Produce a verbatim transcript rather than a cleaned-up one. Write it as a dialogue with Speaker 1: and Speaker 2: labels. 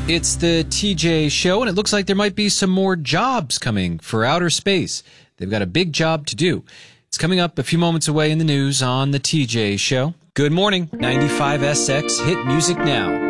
Speaker 1: It's the T J Show, and it looks like there might be some more jobs coming for outer space. They've got a big job to do. It's coming up a few moments away in the news on the T J Show. Good morning, ninety-five S X Hit Music Now.